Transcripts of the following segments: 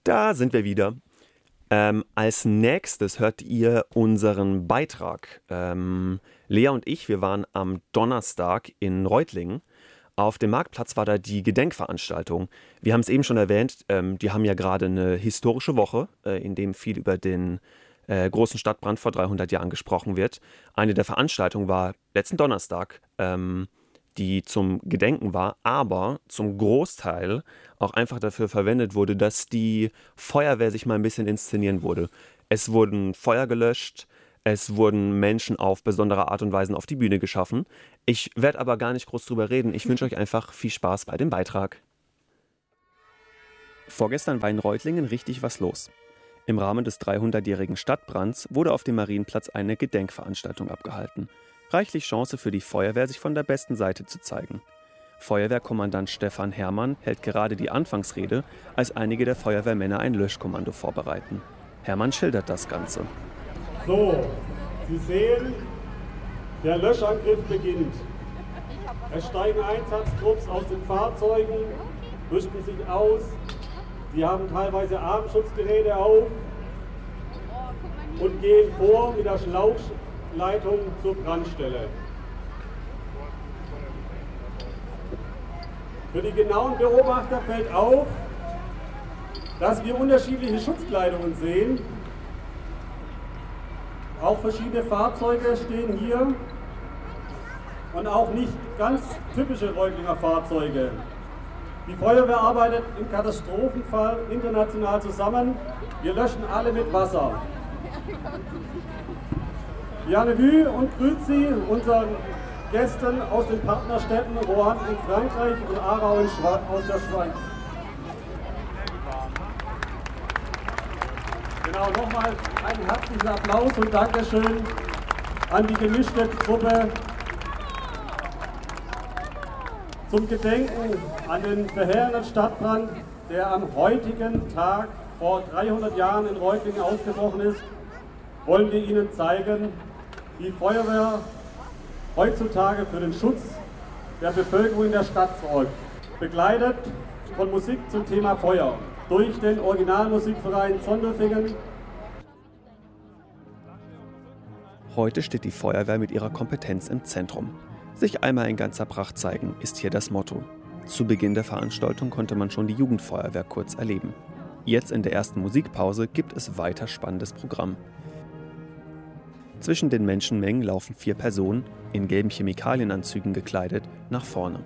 Da sind wir wieder. Als nächstes hört ihr unseren Beitrag. Lea und ich, wir waren am Donnerstag in Reutlingen. Auf dem Marktplatz war da die Gedenkveranstaltung. Wir haben es eben schon erwähnt, die haben ja gerade eine historische Woche, in dem viel über den großen Stadtbrand vor 300 Jahren gesprochen wird. Eine der Veranstaltungen war letzten Donnerstag, die zum Gedenken war, aber zum Großteil auch einfach dafür verwendet wurde, dass die Feuerwehr sich mal ein bisschen inszenieren wurde. Es wurden Feuer gelöscht, es wurden Menschen auf besondere Art und Weise auf die Bühne geschaffen. Ich werde aber gar nicht groß drüber reden. Ich wünsche euch einfach viel Spaß bei dem Beitrag. Vorgestern war in Reutlingen richtig was los. Im Rahmen des 300-jährigen Stadtbrands wurde auf dem Marienplatz eine Gedenkveranstaltung abgehalten. Reichlich Chance für die Feuerwehr, sich von der besten Seite zu zeigen. Feuerwehrkommandant Stefan Hermann hält gerade die Anfangsrede, als einige der Feuerwehrmänner ein Löschkommando vorbereiten. Hermann schildert das Ganze. So, Sie sehen, der Löschangriff beginnt. Es steigen Einsatztrupps aus den Fahrzeugen, rüsten sich aus. Sie haben teilweise Atemschutzgeräte auf und gehen vor mit der Schlauchleitung zur Brandstelle. Für die genauen Beobachter fällt auf, dass wir unterschiedliche Schutzkleidungen sehen. Auch verschiedene Fahrzeuge stehen hier und auch nicht ganz typische Reutlinger Fahrzeuge. Die Feuerwehr arbeitet im Katastrophenfall international zusammen. Wir löschen alle mit Wasser. Bienvenue und grüezi unseren Gästen aus den Partnerstädten Roanne in Frankreich und Aarau aus der Schweiz. Genau, nochmal einen herzlichen Applaus und Dankeschön an die gemischte Truppe zum Gedenken an den verheerenden Stadtbrand, der am heutigen Tag vor 300 Jahren in Reutlingen ausgebrochen ist, wollen wir Ihnen zeigen, wie Feuerwehr heutzutage für den Schutz der Bevölkerung in der Stadt sorgt. Begleitet von Musik zum Thema Feuer durch den Originalmusikverein Zondelfingen. Heute steht die Feuerwehr mit ihrer Kompetenz im Zentrum. Sich einmal in ganzer Pracht zeigen, ist hier das Motto. Zu Beginn der Veranstaltung konnte man schon die Jugendfeuerwehr kurz erleben. Jetzt in der ersten Musikpause gibt es weiter spannendes Programm. Zwischen den Menschenmengen laufen 4 Personen, in gelben Chemikalienanzügen gekleidet, nach vorne.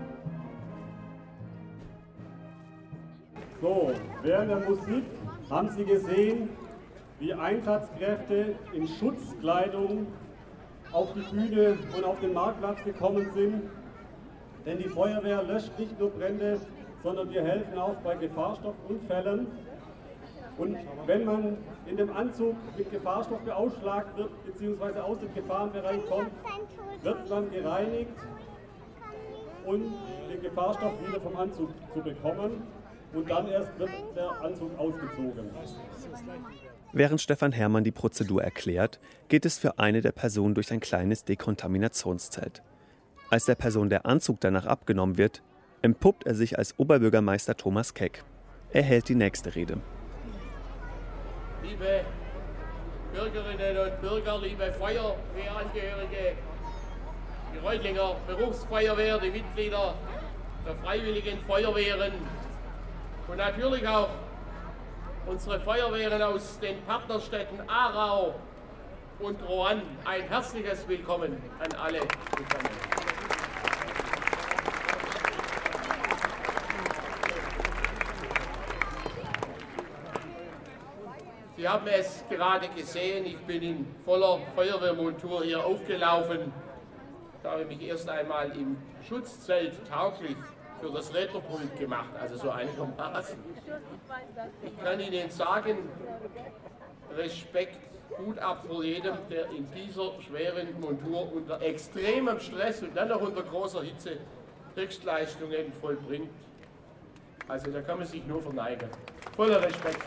So, während der Musik haben Sie gesehen, wie Einsatzkräfte in Schutzkleidung auf die Bühne und auf den Marktplatz gekommen sind. Denn die Feuerwehr löscht nicht nur Brände, sondern wir helfen auch bei Gefahrstoffunfällen. Und wenn man in dem Anzug mit Gefahrstoff beauschlagt wird, bzw. aus dem Gefahrenbereich kommt, wird man gereinigt und den Gefahrstoff wieder vom Anzug zu bekommen. Und dann erst wird der Anzug ausgezogen. Während Stefan Hermann die Prozedur erklärt, geht es für eine der Personen durch ein kleines Dekontaminationszelt. Als der Person der Anzug danach abgenommen wird, entpuppt er sich als Oberbürgermeister Thomas Keck. Er hält die nächste Rede. Liebe Bürgerinnen und Bürger, liebe Feuerwehrangehörige, die Reutlinger Berufsfeuerwehr, die Mitglieder der Freiwilligen Feuerwehren und natürlich auch unsere Feuerwehren aus den Partnerstädten Aarau und Roanne. Ein herzliches Willkommen an alle zusammen. Sie haben es gerade gesehen, ich bin in voller Feuerwehrmontur hier aufgelaufen. Ich habe mich erst einmal im Schutzzelt tauglich für das Retterpult gemacht, also so einigermaßen. Ich kann Ihnen sagen, Respekt, Hut ab vor jedem, der in dieser schweren Montur unter extremem Stress und dann noch unter großer Hitze Höchstleistungen vollbringt. Also da kann man sich nur verneigen. Voller Respekt.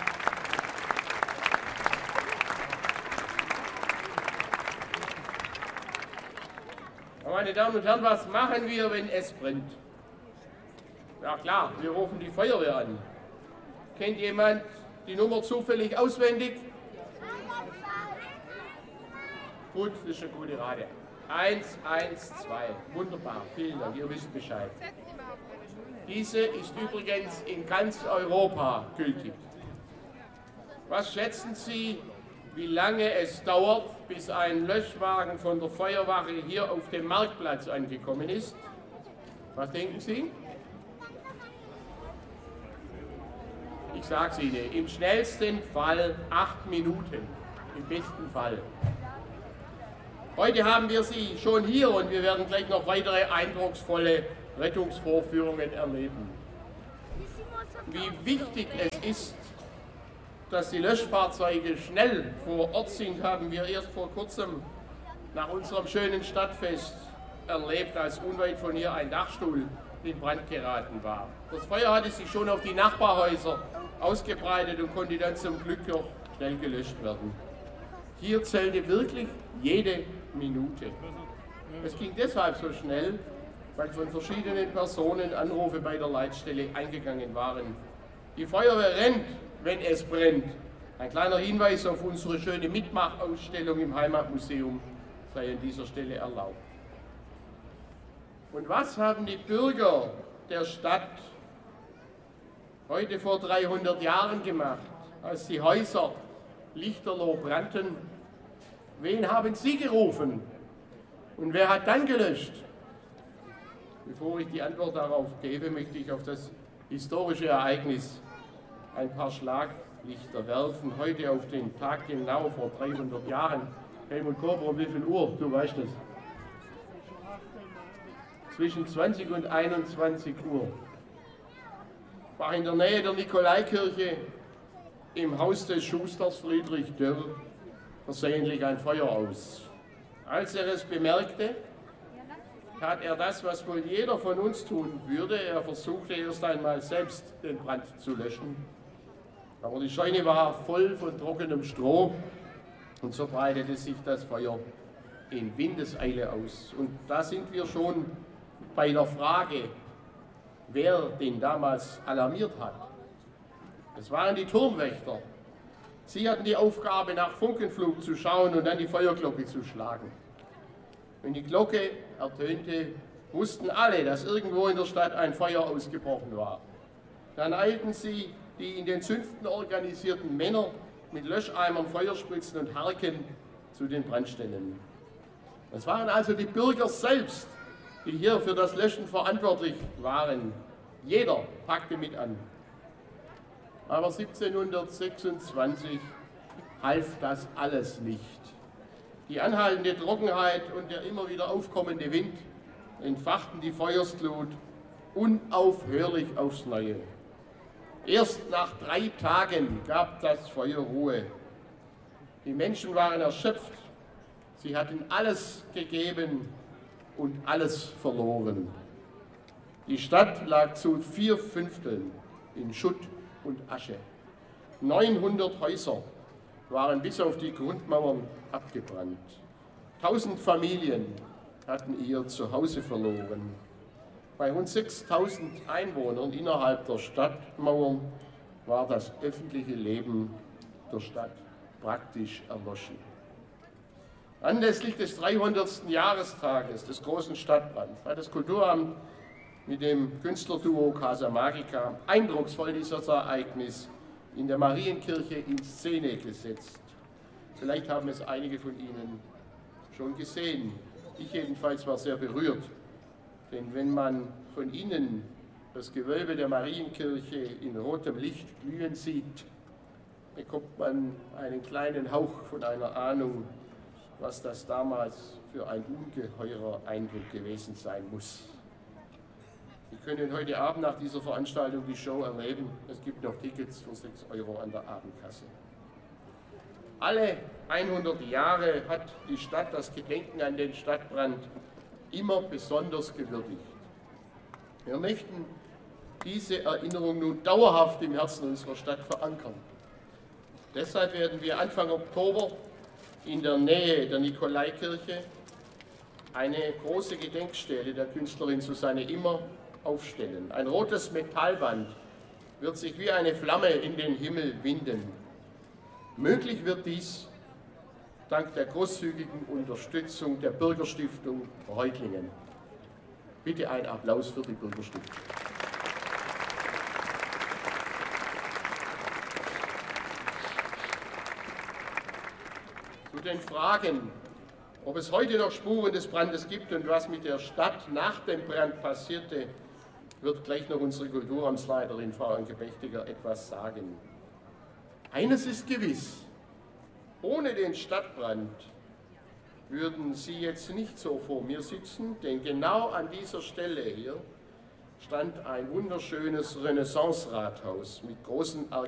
Meine Damen und Herren, was machen wir, wenn es brennt? Ja klar, wir rufen die Feuerwehr an. Kennt jemand die Nummer zufällig auswendig? Gut, das ist eine gute Rate. 112. Wunderbar, vielen Dank, ihr wisst Bescheid. Diese ist übrigens in ganz Europa gültig. Was schätzen Sie, wie lange es dauert, bis ein Löschwagen von der Feuerwache hier auf dem Marktplatz angekommen ist? Was denken Sie? Ich sage es Ihnen, im schnellsten Fall 8 Minuten, im besten Fall. Heute haben wir Sie schon hier und wir werden gleich noch weitere eindrucksvolle Rettungsvorführungen erleben. Wie wichtig es ist, dass die Löschfahrzeuge schnell vor Ort sind, haben wir erst vor kurzem nach unserem schönen Stadtfest erlebt, als unweit von hier ein Dachstuhl in Brand geraten war. Das Feuer hatte sich schon auf die Nachbarhäuser ausgebreitet und konnte dann zum Glück auch schnell gelöscht werden. Hier zählte wirklich jede Minute. Es ging deshalb so schnell, weil von verschiedenen Personen Anrufe bei der Leitstelle eingegangen waren. Die Feuerwehr rennt, wenn es brennt. Ein kleiner Hinweis auf unsere schöne Mitmachausstellung im Heimatmuseum sei an dieser Stelle erlaubt. Und was haben die Bürger der Stadt heute vor 300 Jahren gemacht, als die Häuser lichterloh brannten? Wen haben sie gerufen? Und wer hat dann gelöscht? Bevor ich die Antwort darauf gebe, möchte ich auf das historische Ereignis ein paar Schlaglichter werfen. Heute auf den Tag genau vor 300 Jahren. Helmut Kober, um wie viel Uhr? Du weißt es. Zwischen 20 und 21 Uhr war in der Nähe der Nikolaikirche im Haus des Schusters Friedrich Dörr versehentlich ein Feuer aus. Als er es bemerkte, tat er das, was wohl jeder von uns tun würde. Er versuchte erst einmal selbst den Brand zu löschen. Aber die Scheune war voll von trockenem Stroh und so breitete sich das Feuer in Windeseile aus. Und da sind wir schon bei der Frage, wer den damals alarmiert hat. Es waren die Turmwächter. Sie hatten die Aufgabe, nach Funkenflug zu schauen und dann die Feuerglocke zu schlagen. Wenn die Glocke ertönte, wussten alle, dass irgendwo in der Stadt ein Feuer ausgebrochen war. Dann eilten sie die in den Zünften organisierten Männer mit Löscheimern, Feuerspritzen und Harken zu den Brandstellen. Es waren also die Bürger selbst, die hier für das Löschen verantwortlich waren. Jeder packte mit an. Aber 1726 half das alles nicht. Die anhaltende Trockenheit und der immer wieder aufkommende Wind entfachten die Feuersglut unaufhörlich aufs Neue. Erst nach 3 Tagen gab das Feuer Ruhe. Die Menschen waren erschöpft. Sie hatten alles gegeben und alles verloren. Die Stadt lag zu 4/5 in Schutt und Asche. 900 Häuser waren bis auf die Grundmauern abgebrannt. 1000 Familien hatten ihr Zuhause verloren. Bei rund 6000 Einwohnern innerhalb der Stadtmauern war das öffentliche Leben der Stadt praktisch erloschen. Anlässlich des 300. Jahrestages des großen Stadtbrands hat das Kulturamt mit dem Künstlerduo Casa Magica eindrucksvoll dieses Ereignis in der Marienkirche in Szene gesetzt. Vielleicht haben es einige von Ihnen schon gesehen. Ich jedenfalls war sehr berührt, denn wenn man von innen das Gewölbe der Marienkirche in rotem Licht glühen sieht, bekommt man einen kleinen Hauch von einer Ahnung, was das damals für ein ungeheurer Eindruck gewesen sein muss. Sie können heute Abend nach dieser Veranstaltung die Show erleben. Es gibt noch Tickets für 6 € an der Abendkasse. Alle 100 Jahre hat die Stadt das Gedenken an den Stadtbrand immer besonders gewürdigt. Wir möchten diese Erinnerung nun dauerhaft im Herzen unserer Stadt verankern. Deshalb werden wir Anfang Oktober in der Nähe der Nikolaikirche eine große Gedenkstele der Künstlerin Susanne Immer aufstellen. Ein rotes Metallband wird sich wie eine Flamme in den Himmel winden. Möglich wird dies dank der großzügigen Unterstützung der Bürgerstiftung Reutlingen. Bitte ein Applaus für die Bürgerstiftung. Zu den Fragen, ob es heute noch Spuren des Brandes gibt und was mit der Stadt nach dem Brand passierte, wird gleich noch unsere Kulturamtsleiterin Frau Anke-Bechtiger etwas sagen. Eines ist gewiss, ohne den Stadtbrand würden Sie jetzt nicht so vor mir sitzen, denn genau an dieser Stelle hier stand ein wunderschönes Renaissance-Rathaus mit großen